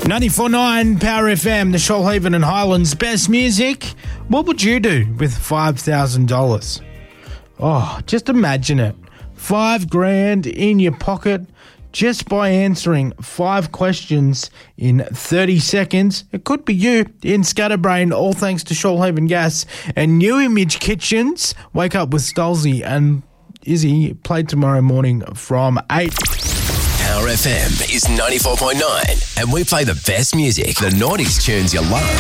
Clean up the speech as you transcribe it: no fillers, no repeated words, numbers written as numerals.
94.9 Power FM, the Shoalhaven and Highlands best music. What would you do with $5,000? Oh, just imagine it. $5,000 in your pocket just by answering 5 questions in 30 seconds. It could be you in Scatterbrain, all thanks to Shoalhaven Gas and New Image Kitchens. Wake up with Stolzy and Izzy, played tomorrow morning from 8. Power FM is 94.9 and we play the best music, the 90s tunes you love.